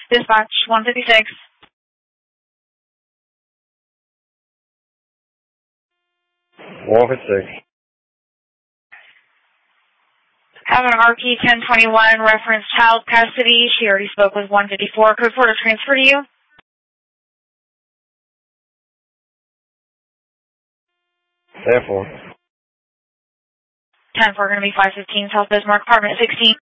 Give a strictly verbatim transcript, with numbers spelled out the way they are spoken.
Dispatch one fifty-six. one fifty-six. Have an R P ten twenty-one reference child custody. She already spoke with one fifty-four. Code four to transfer to you. ten four. ten four going to be five fifteen South Bismarck, apartment sixteen.